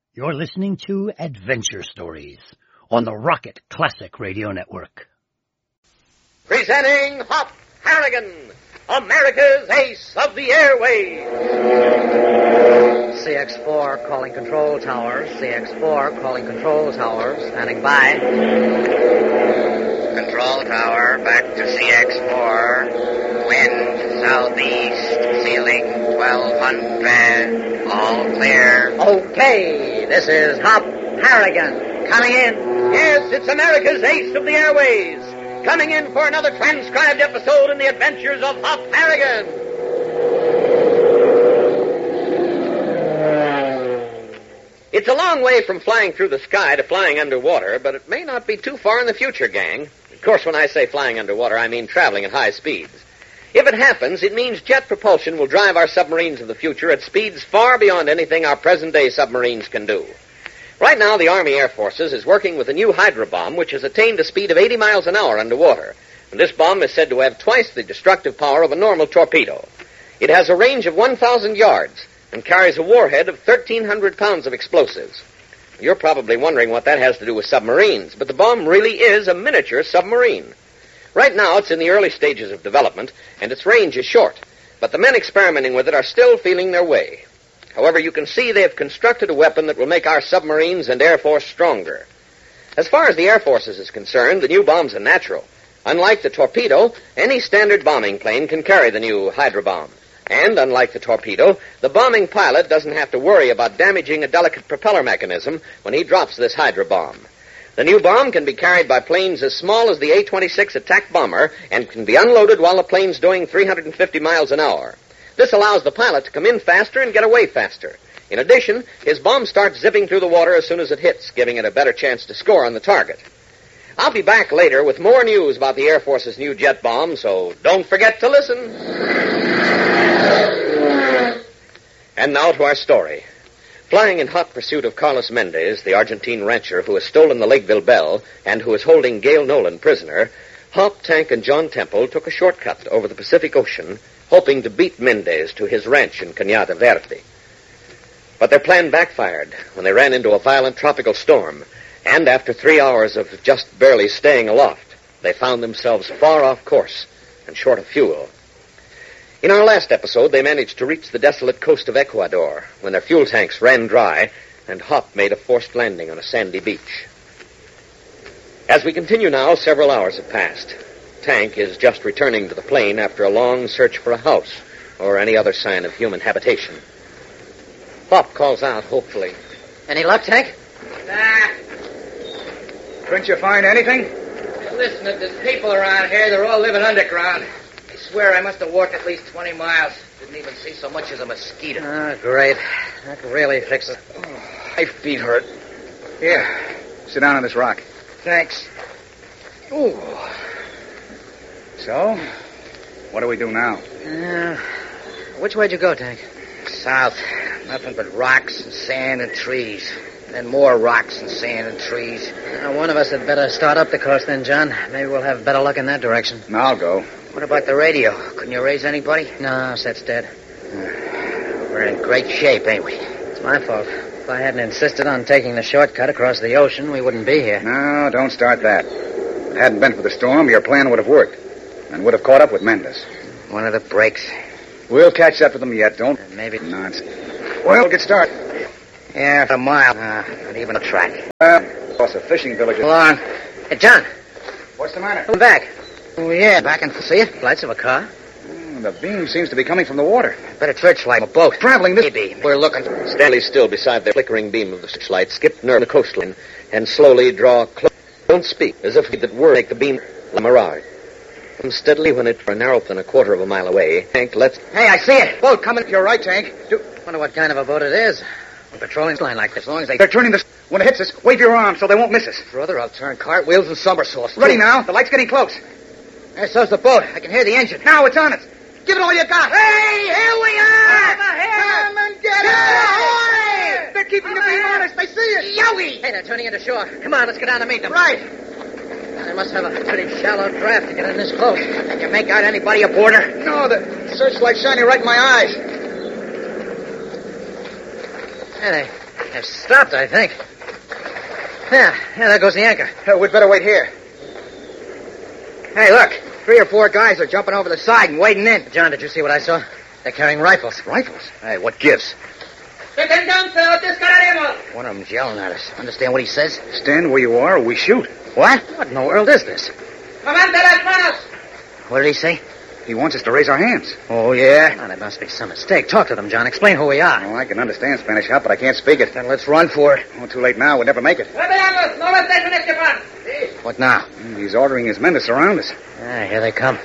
You're listening to Adventure Stories on the Rocket Classic Radio Network. Presenting Hop Harrigan, America's ace of the airways. CX-4 calling control towers. CX-4 calling control towers. Standing by. Control tower, back to CX-4. Wind southeast, ceiling 1200. All clear. Okay, this is Hop Harrigan. Coming in. Yes, it's America's ace of the airways. Coming in for another transcribed episode in the adventures of Hop Harrigan. It's a long way from flying through the sky to flying underwater, but it may not be too far in the future, gang. Of course, when I say flying underwater, I mean traveling at high speeds. If it happens, it means jet propulsion will drive our submarines of the future at speeds far beyond anything our present-day submarines can do. Right now, the Army Air Forces is working with a new Hydra bomb, which has attained a speed of 80 miles an hour underwater. And this bomb is said to have twice the destructive power of a normal torpedo. It has a range of 1,000 yards and carries a warhead of 1,300 pounds of explosives. You're probably wondering what that has to do with submarines, but the bomb really is a miniature submarine. Right now, it's in the early stages of development, and its range is short, but the men experimenting with it are still feeling their way. However, you can see they have constructed a weapon that will make our submarines and Air Force stronger. As far as the Air Forces is concerned, the new bomb's a natural. Unlike the torpedo, any standard bombing plane can carry the new Hydra bomb. And, unlike the torpedo, the bombing pilot doesn't have to worry about damaging a delicate propeller mechanism when he drops this Hydra bomb. The new bomb can be carried by planes as small as the A-26 attack bomber and can be unloaded while the plane's doing 350 miles an hour. This allows the pilot to come in faster and get away faster. In addition, his bomb starts zipping through the water as soon as it hits, giving it a better chance to score on the target. I'll be back later with more news about the Air Force's new jet bomb, so don't forget to listen. And now to our story. Flying in hot pursuit of Carlos Mendez, the Argentine rancher who has stolen the Lakeville Belle and who is holding Gail Nolan prisoner, Hop, Tank, and John Temple took a shortcut over the Pacific Ocean, hoping to beat Mendez to his ranch in Cañada Verde. But their plan backfired when they ran into a violent tropical storm, and after 3 hours of just barely staying aloft, they found themselves far off course and short of fuel. In our last episode, they managed to reach the desolate coast of Ecuador when their fuel tanks ran dry and Hop made a forced landing on a sandy beach. As we continue now, several hours have passed. Tank is just returning to the plane after a long search for a house or any other sign of human habitation. Hop calls out hopefully. Any luck, Tank? Nah. Couldn't you find anything? Listen, there's people around here. They're all living underground. I swear I must have walked at least 20 miles. Didn't even see so much as a mosquito. Ah, great. That really fixes it. Oh, my feet hurt. Here, sit down on this rock. Thanks. Ooh. So, what do we do now? Which way'd you go, Tank? South. Nothing but rocks and sand and trees. And more rocks and sand and trees. One of us had better start up the coast then, John. Maybe we'll have better luck in that direction. I'll go. What about the radio? Couldn't you raise anybody? No, set's dead. We're in great shape, ain't we? It's my fault. If I hadn't insisted on taking the shortcut across the ocean, we wouldn't be here. No, don't start that. If it hadn't been for the storm, your plan would have worked. And would have caught up with Mendez. One of the breaks. We'll catch up with them yet, don't... Maybe... Nonsense. Well, get started. Yeah, for a mile. Not even a track. Across a fishing village. Hold on. Hey, John. What's the matter? Come back. Oh, yeah, back and see it. Lights of a car. The beam seems to be coming from the water. Better searchlight. A boat. Traveling this... Maybe. We're looking. Stanley still beside the flickering beam of the searchlight, skip near the coastline, and slowly draw close. Don't speak, as if that word make the beam a mirage. Come steadily when it's narrower than a quarter of a mile away. Tank, let's... Hey, I see it. Boat coming. You're right, Tank. Wonder what kind of a boat it is. A patrolling line like this. As long as They're turning this... When it hits us, wave your arm so they won't miss us. Brother, I'll turn cartwheels and somersaults. Ready now. The light's getting close. There, so's the boat. I can hear the engine. Now it's on us. Give it all you got. Hey, here we are! Over here! Come and get it! They're keeping the beam on us. They see us. Yowie! Hey, they're turning into shore. Come on, let's get down to meet them. Right. They must have a pretty shallow draft to get in this close. Can you make out anybody aboard her? No, the searchlight's shining right in my eyes. Hey, They've stopped, I think. Yeah, there goes the anchor. We'd better wait here. Hey, look. 3 or 4 guys are jumping over the side and wading in. John, did you see what I saw? They're carrying rifles. Rifles? Hey, what gives? One of them's yelling at us. Understand what he says? Stand where you are or we shoot. What? What in the world is this? What did he say? He wants us to raise our hands. Oh, yeah? Oh, there must be some mistake. Talk to them, John. Explain who we are. Oh, I can understand Spanish help, but I can't speak it. Then let's run for it. Oh, too late now. We'd never make it. What now? He's ordering his men to surround us. Ah, here they come.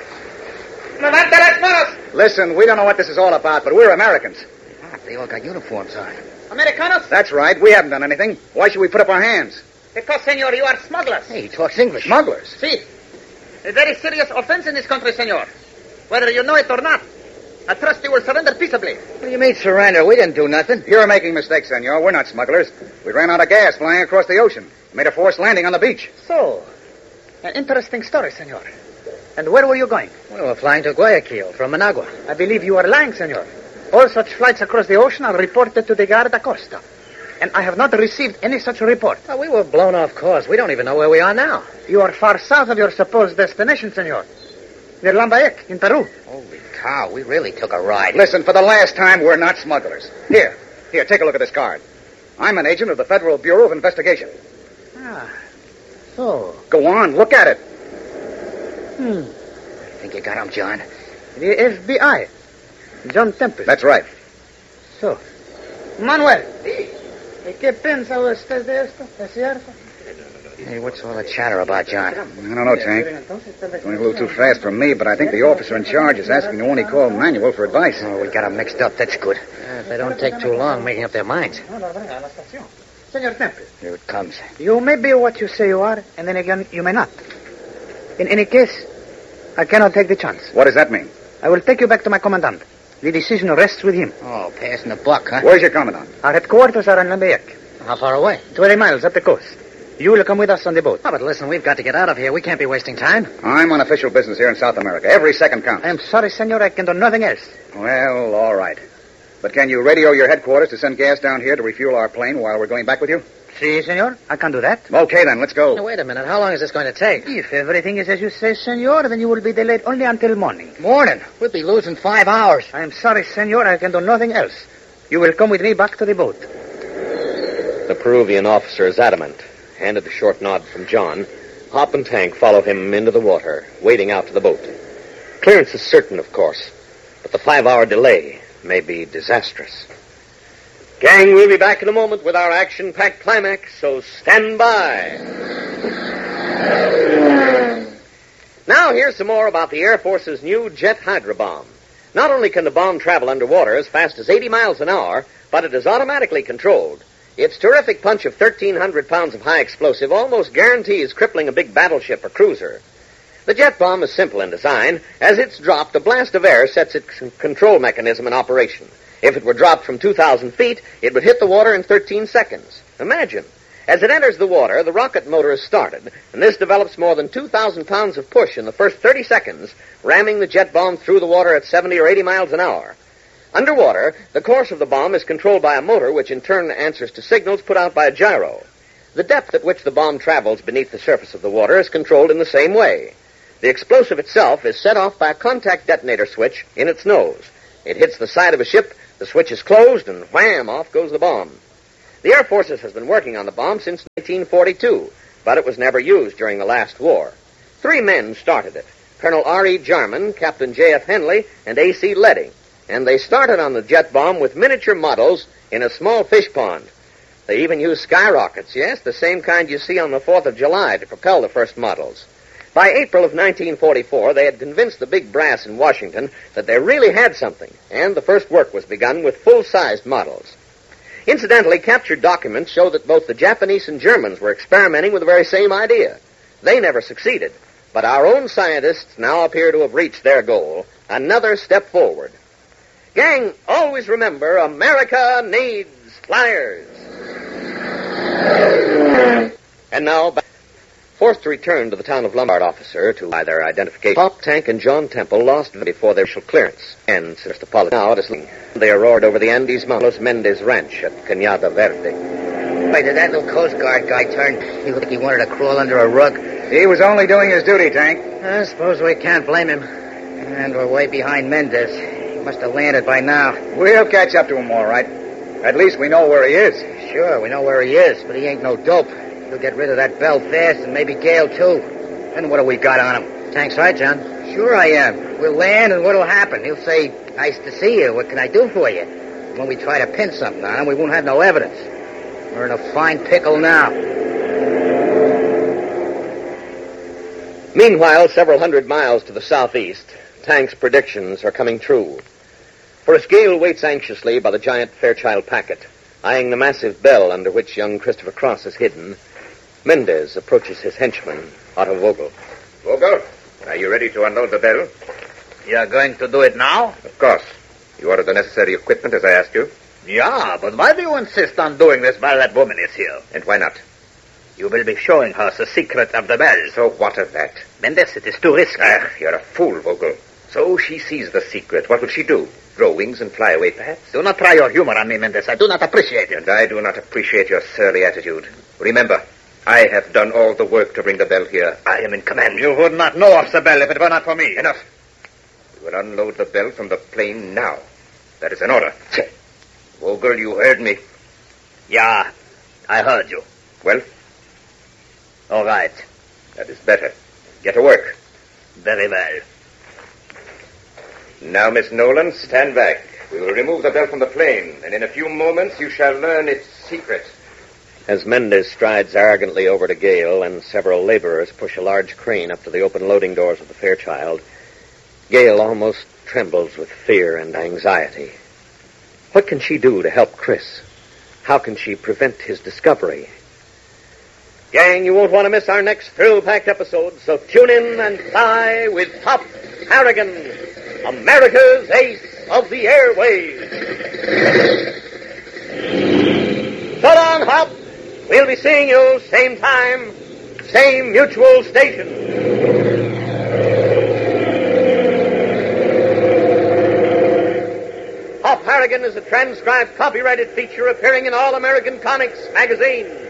Listen, we don't know what this is all about, but we're Americans. Ah, they all got uniforms on. Americanos? That's right. We haven't done anything. Why should we put up our hands? Because, senor, you are smugglers. Hey, he talks English. Smugglers? See, a very serious offense in this country, senor. Whether you know it or not, I trust you will surrender peaceably. What do you mean, surrender? We didn't do nothing. You're making mistakes, senor. We're not smugglers. We ran out of gas flying across the ocean. Made a forced landing on the beach. So, an interesting story, senor. And where were you going? We were flying to Guayaquil from Managua. I believe you are lying, senor. All such flights across the ocean are reported to the Guardia Costa. And I have not received any such report. Well, we were blown off course. We don't even know where we are now. You are far south of your supposed destination, senor. Near Lambayeque, in Peru. Holy cow, we really took a ride. Listen, for the last time, we're not smugglers. Here, take a look at this card. I'm an agent of the Federal Bureau of Investigation. Ah, so. Go on, look at it. I think you got him, John. The FBI. John Tempest. That's right. So. Manuel. ¿Qué piensa usted de esto? ¿Es cierto? Hey, what's all the chatter about, John? I don't know, Tank. It's going a little too fast for me, but I think the officer in charge is asking the one he called Manuel for advice. Oh, we got them mixed up. That's good. If they don't take too long making up their minds. Senor Tempest. Here it comes. You may be what you say you are, and then again, you may not. In any case, I cannot take the chance. What does that mean? I will take you back to my commandant. The decision rests with him. Oh, passing the buck, huh? Where's your commandant? Our headquarters are in Lambayeque. How far away? 20 miles up the coast. You will come with us on the boat. Oh, but listen, we've got to get out of here. We can't be wasting time. I'm on official business here in South America. Every second counts. I am sorry, senor. I can do nothing else. Well, all right. But can you radio your headquarters to send gas down here to refuel our plane while we're going back with you? Si, senor. I can do that. Okay, then. Let's go. Now, wait a minute. How long is this going to take? If everything is as you say, senor, then you will be delayed only until morning. Morning. We'll be losing 5 hours. I am sorry, senor. I can do nothing else. You will come with me back to the boat. The Peruvian officer is adamant. Handed a short nod from John. Hop and Tank follow him into the water, wading out to the boat. Clearance is certain, of course, but the 5-hour delay may be disastrous. Gang, we'll be back in a moment with our action-packed climax, so stand by. Now, here's some more about the Air Force's new jet hydro bomb. Not only can the bomb travel underwater as fast as 80 miles an hour, but it is automatically controlled. Its terrific punch of 1,300 pounds of high explosive almost guarantees crippling a big battleship or cruiser. The jet bomb is simple in design. As it's dropped, a blast of air sets its control mechanism in operation. If it were dropped from 2,000 feet, it would hit the water in 13 seconds. Imagine. As it enters the water, the rocket motor is started, and this develops more than 2,000 pounds of push in the first 30 seconds, ramming the jet bomb through the water at 70 or 80 miles an hour. Underwater, the course of the bomb is controlled by a motor which in turn answers to signals put out by a gyro. The depth at which the bomb travels beneath the surface of the water is controlled in the same way. The explosive itself is set off by a contact detonator switch in its nose. It hits the side of a ship, the switch is closed, and wham, off goes the bomb. The Air Forces has been working on the bomb since 1942, but it was never used during the last war. 3 men started it, Colonel R.E. Jarman, Captain J.F. Henley, and A.C. Leddy. And they started on the jet bomb with miniature models in a small fish pond. They even used skyrockets, yes, the same kind you see on the 4th of July to propel the first models. By April of 1944, they had convinced the big brass in Washington that they really had something, and the first work was begun with full-sized models. Incidentally, captured documents show that both the Japanese and Germans were experimenting with the very same idea. They never succeeded, but our own scientists now appear to have reached their goal, another step forward. Gang, always remember, America needs flyers. And now, Forced to return to the town of Lombard officer to buy their identification, Pop, Tank, and John Temple lost before their initial clearance. And since the police now they roared over the Andes Mountains Mendez Ranch at Cañada Verde. Wait, did that little Coast Guard guy turn? He looked like he wanted to crawl under a rug. He was only doing his duty, Tank. I suppose we can't blame him. And we're way behind Mendez. He must have landed by now. We'll catch up to him, all right. At least we know where he is. Sure, we know where he is, but he ain't no dope. He'll get rid of that bell fast, and maybe Gale, too. And what have we got on him? Tank's right, John. Sure I am. We'll land, and what'll happen? He'll say, nice to see you. What can I do for you? When we try to pin something on him, we won't have no evidence. We're in a fine pickle now. Meanwhile, several hundred miles to the southeast, Tank's predictions are coming true. For as Gale waits anxiously by the giant Fairchild packet, eyeing the massive bell under which young Christopher Cross is hidden, Mendez approaches his henchman, Otto Vogel. Vogel, are you ready to unload the bell? You're going to do it now? Of course. You ordered the necessary equipment as I asked you. Yeah, but why do you insist on doing this while that woman is here? And why not? You will be showing her the secret of the bell. So what of that? Mendez, it is too risky. Ah, you're a fool, Vogel. So she sees the secret. What will she do? Grow wings and fly away, perhaps? Do not try your humor on me, Mendez. I do not appreciate it. And I do not appreciate your surly attitude. Remember, I have done all the work to bring the bell here. I am in command. You would not know of the bell if it were not for me. Enough. We will unload the bell from the plane now. That is an order. Vogel, you heard me. Yeah, I heard you. Well? All right. That is better. Get to work. Very well. Now, Miss Nolan, stand back. We will remove the bell from the plane, and in a few moments you shall learn its secret. As Mendez strides arrogantly over to Gale and several laborers push a large crane up to the open loading doors of the Fairchild, Gale almost trembles with fear and anxiety. What can she do to help Chris? How can she prevent his discovery? Gang, you won't want to miss our next thrill-packed episode, so tune in and fly with Pop Harrigan, America's ace of the airwaves. So long, Hop. We'll be seeing you same time, same mutual station. Pop Harrigan is a transcribed, copyrighted feature appearing in All American Comics magazine.